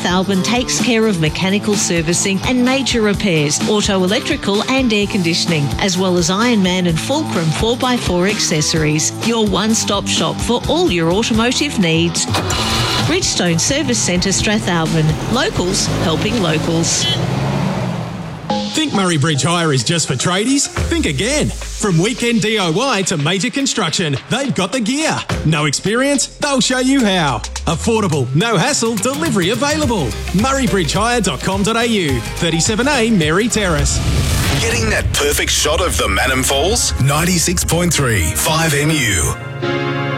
Strathalbyn takes care of mechanical servicing and major repairs, auto, electrical and air conditioning, as well as Ironman and Fulcrum 4x4 accessories. Your one-stop shop for all your automotive needs. Bridgestone Service Centre, Strathalbyn. Locals helping locals. Think Murray Bridge Hire is just for tradies? Think again. From weekend DIY to major construction, they've got the gear. No experience? They'll show you how. Affordable, no hassle, delivery available. murraybridgehire.com.au, 37A Mary Terrace. Getting that perfect shot of the Mannum Falls? 96.3 5MU.